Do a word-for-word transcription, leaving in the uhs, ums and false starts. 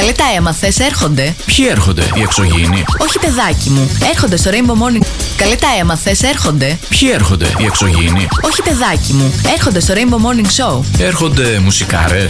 Καλέ τα έμαθες, έρχονται. Ποιοι έρχονται, οι εξωγήινοι? Όχι παιδάκι μου, έρχονται στο Rainbow Morning. Καλέ τα έμαθες, έρχονται. Ποιοι έρχονται, οι εξωγήινοι? Όχι παιδάκι μου, έρχονται στο Rainbow Morning Show. Έρχονται μουσικάρες.